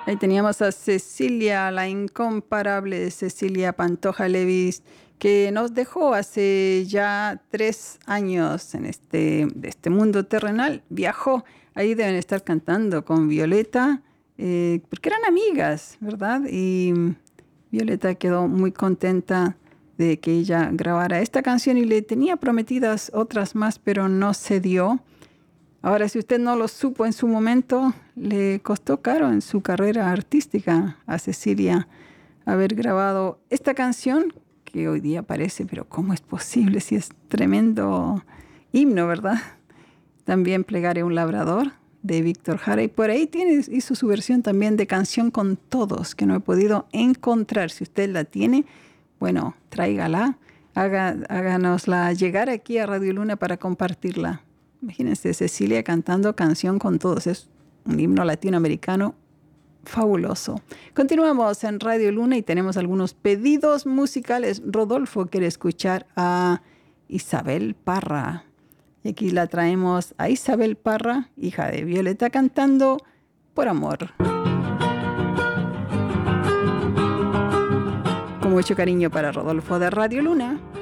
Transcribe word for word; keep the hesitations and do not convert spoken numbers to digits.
Ahí teníamos a Cecilia, la incomparable Cecilia Pantoja Levis, que nos dejó hace ya tres años en este, de este mundo terrenal. Viajó, ahí deben estar cantando con Violeta, eh, porque eran amigas, ¿verdad? Y Violeta quedó muy contenta de que ella grabara esta canción y le tenía prometidas otras más, pero no se dio. Ahora, si usted no lo supo en su momento, le costó caro en su carrera artística a Cecilia haber grabado esta canción, que hoy día parece, pero ¿cómo es posible? Si es tremendo himno, ¿verdad? También Plegaria a un labrador, de Víctor Jara. Y por ahí tiene, hizo su versión también de Canción con Todos, que no he podido encontrar. Si usted la tiene, bueno, tráigala, haga, háganosla llegar aquí a Radio Luna para compartirla. Imagínense, Cecilia cantando Canción con Todos. Es un himno latinoamericano fabuloso. Continuamos en Radio Luna y tenemos algunos pedidos musicales. Rodolfo quiere escuchar a Isabel Parra. Y aquí la traemos a Isabel Parra, hija de Violeta, cantando Por Amor. Con mucho cariño para Rodolfo de Radio Luna.